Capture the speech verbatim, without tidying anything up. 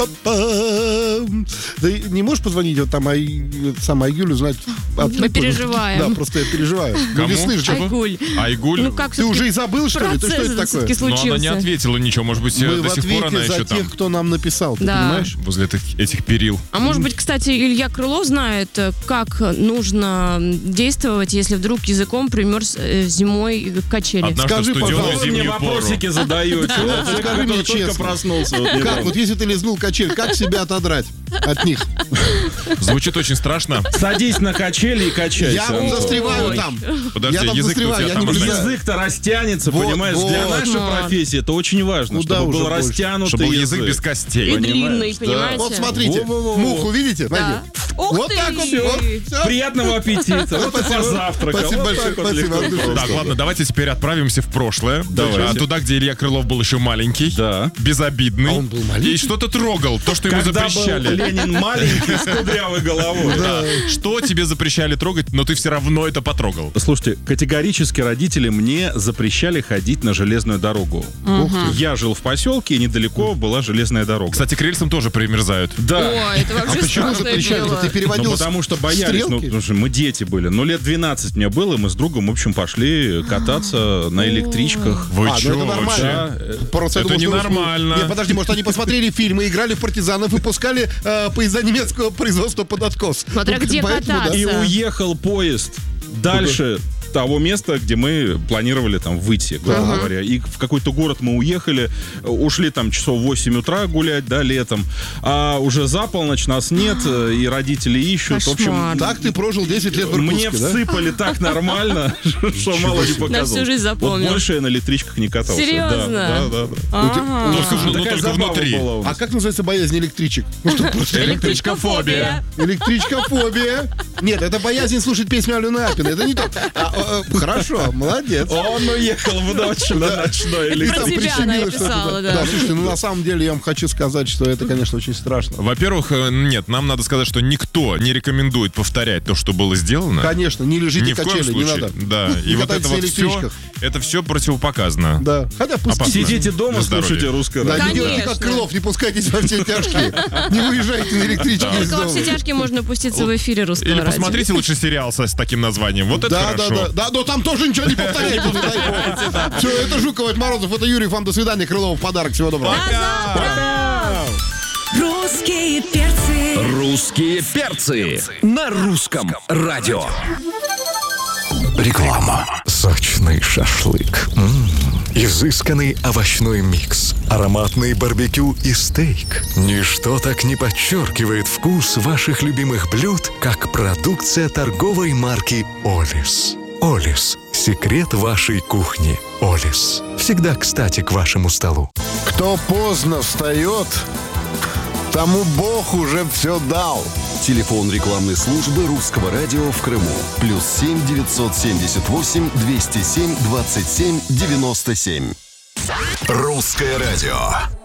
Ты не можешь позвонить вот там Ай, сама Айгуль, узнать? Мы переживаем. Да, просто я переживаю. Кому? Весны же. Айгуль. Айгуль? Ну, как Ты уже и забыл, что ли? Ты что это такое? Но она не ответила ничего, может быть, Мы до в сих пор она ответе за еще там. тех, кто нам написал, ты Да. понимаешь? Возле этих, этих перил. А может быть, кстати, Илья Крылов знает, как нужно действовать, если вдруг языком примерз э, зимой качели. Однажды Скажи, в студеную пожалуйста, Вы мне зимнюю пору. вопросики задаете. Вот Скажи который мне только честно. проснулся. вот недавно. Как? Вот если ты лизнул качель, как себя отодрать от них? Звучит очень страшно. Садись на качели и качайся. Я Антон. застреваю Ой. там. Подожди, Я там язык у застреваю, тебя я там не уже- влезаю. Язык-то растянется, Вот, понимаешь? Для вот. нашей Вот. профессии это очень важно, Куда чтобы уже был больше? растянутый Чтобы был язык. язык без И костей. длинный, понимаешь? понимаете? Вот смотрите, Во-во-во. муху видите? Да. Смотрите. Ух Вот ты! так вот, вот, всё. Приятного аппетита. Вот и Спасибо. позавтракал. Спасибо Вот большое, так вот спасибо, легко. от души. Так, ладно, давайте теперь отправимся в прошлое. Давайте. А, Туда, где Илья Крылов был еще маленький. Да. Безобидный. А он был маленький? И что-то трогал, то, что ему Когда был запрещали. Ленин маленький с кудрявой головой. Да. Что тебе запрещали трогать, но ты все равно это потрогал. Слушайте, категорически родители мне запрещали ходить на железную дорогу. Я жил в поселке, и недалеко была железная дорога. Кстати, к рельсам тоже примерзают. Да. Ой, это вообще А почему страшное запрещали? дело. Ты переводил Ну, потому что боялись, ну, стрелки? потому что мы дети были. Ну, лет двенадцать мне было, и мы с другом, в общем, пошли кататься на электричках. Вы А, ну чё это нормально. вообще? Просто я Это думал, что- ненормально. Нет, подожди, может, они посмотрели фильмы, играли в партизанов, выпускали э, поезда немецкого производства под откос. Смотря Ну, где поэтому, да. кататься. И уехал поезд дальше того места, где мы планировали там выйти, грубо говоря. И в какой-то город мы уехали, ушли там часов в восемь утра гулять, да, летом. А уже за полночь нас нет, и родители ищут. В общем, Кошмар. Так ты прожил десять лет в мне Иркутске, да? всыпали так нормально, что мало не показалось. На всю жизнь запомнил. Вот больше я на электричках не катался. Серьезно? Да, да, да. да. Ага. Ну, слушай, ну, Такая только забава внутри. была у А нас. как называется боязнь электричек? Ну, что, просто Электричкофобия. электричкофобия. Нет, это боязнь слушать песню Алены Апиной. Это не то. А, а, а, Хорошо, молодец. Он уехал в ночь на ночной Это И про там электричке. тебя она и прищемило что-то, писала, да. Да, слушайте, ну на самом деле я вам хочу сказать, что это, конечно, очень страшно. Во-первых, э, нет, нам надо сказать, что никто не рекомендует повторять то, что было сделано. Конечно, не лежите Ни в в коем качели, не случае. надо. Да. Не И вот это катайтесь на вот все, электричках. это все противопоказано. Да. Хотя пусть Опасно. Сидите дома, Для здоровья. слушайте русское Да, радио. не делайте как Конечно. Крылов, не пускайтесь во все тяжкие. Не выезжайте на электричке из Только во дома. все тяжкие можно пуститься в эфире русского Или радио. посмотрите лучше сериал со, с таким названием. Вот это Да, да, хорошо. да, да, но там тоже ничего не повторяйте, не дай бог. Все, это Жуков, это Морозов, это Юрий, вам до свидания, Крылов, подарок, всего доброго. Русские перцы. Русские перцы на русском радио. Реклама. Сочный шашлык. М-м. Изысканный овощной микс. Ароматный барбекю и стейк. Ничто так не подчеркивает вкус ваших любимых блюд, как продукция торговой марки «Олис». «Олис» – секрет вашей кухни. «Олис» – всегда кстати к вашему столу. Кто поздно встает, тому Бог уже все дал. Телефон рекламной службы русского радио в Крыму. Плюс семь девятьсот семьдесят восемь двести семь двадцать семь девяносто семь. Русское радио.